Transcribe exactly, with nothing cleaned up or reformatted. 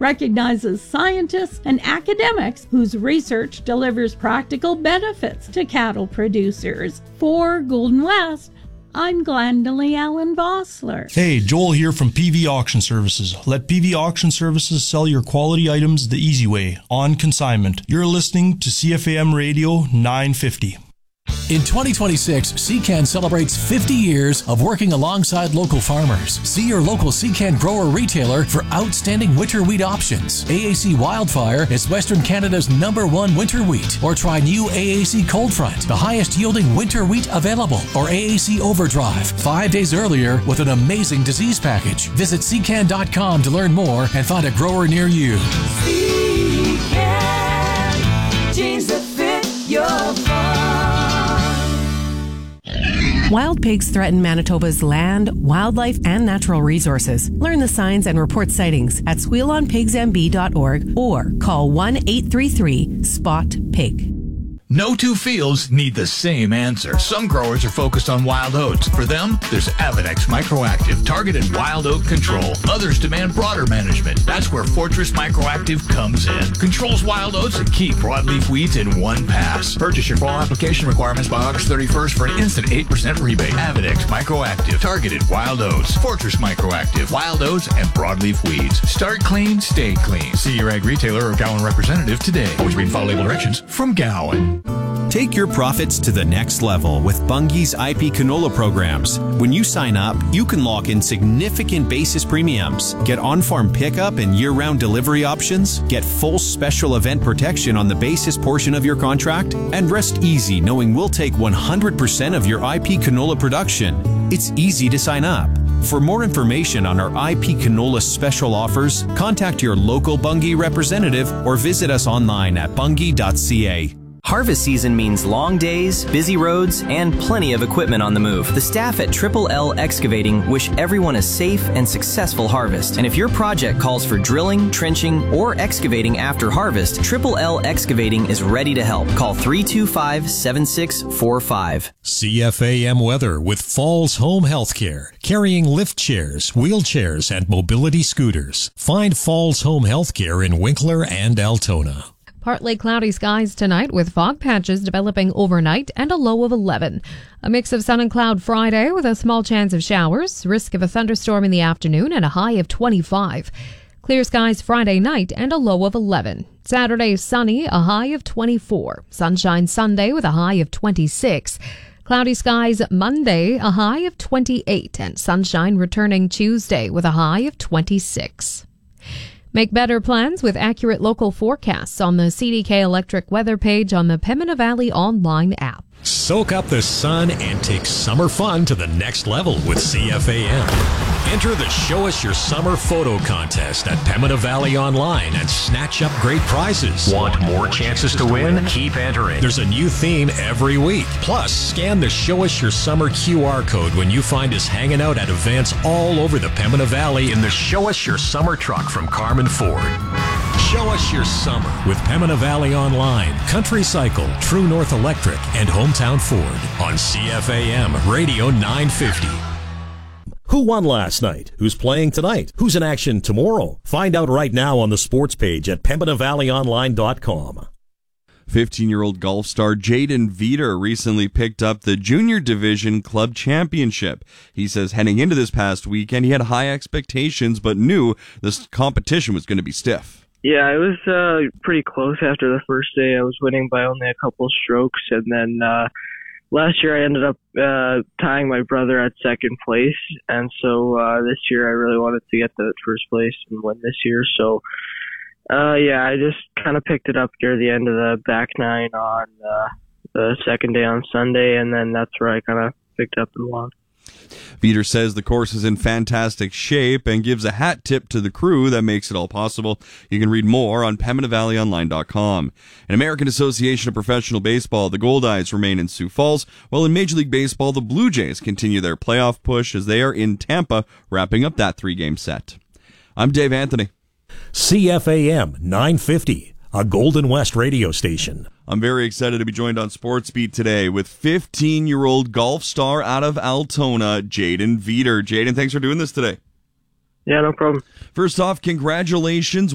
recognizes scientists and academics whose research delivers practical benefits to cattle producers. For Golden West, I'm Glendalee Allen Vossler. Hey, Joel here from P V Auction Services. Let P V Auction Services sell your quality items the easy way, on consignment. You're listening to C F A M Radio nine fifty. In twenty twenty-six, C C A N celebrates fifty years of working alongside local farmers. See your local C C A N grower retailer for outstanding winter wheat options. A A C Wildfire is Western Canada's number one winter wheat. Or try new A A C Cold Front, the highest yielding winter wheat available. Or A A C Overdrive, five days earlier with an amazing disease package. Visit C C A N dot com to learn more and find a grower near you. C C A N, jeans that fit your farm. Wild pigs threaten Manitoba's land, wildlife, and natural resources. Learn the signs and report sightings at squeal on pigs m b dot org or call one eight three three spot pig. No two fields need the same answer. Some growers are focused on wild oats. For them, there's Avenex Microactive, targeted wild oat control. Others demand broader management. That's where Fortress Microactive comes in. Controls wild oats and key broadleaf weeds in one pass. Purchase your fall application requirements by August thirty-first for an instant eight percent rebate. Avenex Microactive, targeted wild oats. Fortress Microactive, wild oats and broadleaf weeds. Start clean, stay clean. See your ag retailer or Gowan representative today. Always read and follow label directions from Gowan. Take your profits to the next level with Bunge's I P canola programs. When you sign up, you can lock in significant basis premiums, get on-farm pickup and year-round delivery options, get full special event protection on the basis portion of your contract, and rest easy knowing we'll take one hundred percent of your I P canola production. It's easy to sign up. For more information on our I P canola special offers, contact your local Bunge representative or visit us online at bunge dot c a. Harvest season means long days, busy roads, and plenty of equipment on the move. The staff at Triple L Excavating wish everyone a safe and successful harvest. And if your project calls for drilling, trenching, or excavating after harvest, Triple L Excavating is ready to help. Call three two five, seven six four five. C F A M weather with Falls Home Healthcare, carrying lift chairs, wheelchairs, and mobility scooters. Find Falls Home Healthcare in Winkler and Altona. Partly cloudy skies tonight with fog patches developing overnight and a low of eleven. A mix of sun and cloud Friday with a small chance of showers, risk of a thunderstorm in the afternoon and a high of twenty-five. Clear skies Friday night and a low of eleven. Saturday sunny, a high of twenty-four. Sunshine Sunday with a high of twenty-six. Cloudy skies Monday, a high of twenty-eight. And sunshine returning Tuesday with a high of twenty-six. Make better plans with accurate local forecasts on the C D K Electric weather page on the Pembina Valley online app. Soak up the sun and take summer fun to the next level with C F A M. Enter the Show Us Your Summer photo contest at Pembina Valley Online and snatch up great prizes. Want more chances to win? Keep entering. There's a new theme every week. Plus, scan the Show Us Your Summer Q R code when you find us hanging out at events all over the Pembina Valley in the Show Us Your Summer truck from Carmen Ford. Show us your summer with Pembina Valley Online, Country Cycle, True North Electric, and Hometown Ford on C F A M Radio nine fifty. Who won last night? Who's playing tonight? Who's in action tomorrow? Find out right now on the sports page at pembina valley online dot com. fifteen-year-old golf star Jaden Veeder recently picked up the Junior Division Club Championship. He says heading into this past weekend, he had high expectations, but knew this competition was going to be stiff. Yeah, it was uh, pretty close after the first day. I was winning by only a couple strokes, and then uh, last year I ended up uh, tying my brother at second place, and so uh, this year I really wanted to get the first place and win this year. So, uh, yeah, I just kind of picked it up near the end of the back nine on uh, the second day on Sunday, and then that's where I kind of picked up and won. Veeder says the course is in fantastic shape and gives a hat tip to the crew that makes it all possible. You can read more on pembina valley online dot com. In American Association of Professional Baseball, the Goldeyes remain in Sioux Falls, while in Major League Baseball, the Blue Jays continue their playoff push as they are in Tampa, wrapping up that three-game set. I'm Dave Anthony. C F A M nine fifty, a Golden West radio station. I'm very excited to be joined on Sports Beat today with fifteen-year-old golf star out of Altona, Jaden Veeder. Jaden, thanks for doing this today. Yeah, no problem. First off, congratulations.